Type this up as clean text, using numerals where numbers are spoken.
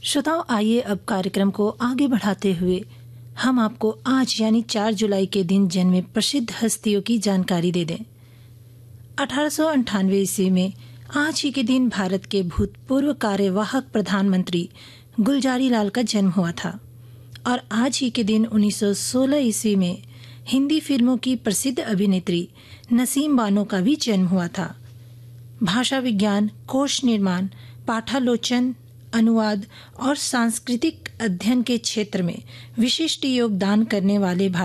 श्रोताओं, आइए अब कार्यक्रम को आगे बढ़ाते हुए हम आपको आज यानी 4 जुलाई के दिन जन्मे प्रसिद्ध हस्तियों की जानकारी दे दें। 1898 ईस्वी में आज ही के दिन भारत के भूतपूर्व कार्यवाहक प्रधानमंत्री गुलजारी लाल का जन्म हुआ था और आज ही के दिन 1916 ईस्वी में हिंदी फिल्मों की प्रसिद्ध अभिनेत्री नसीम बानो का भी जन्म हुआ था। भाषा विज्ञान, कोश निर्माण, पाठालोचन, अनुवाद और सांस्कृतिक अध्ययन के क्षेत्र में विशिष्ट योगदान करने वाले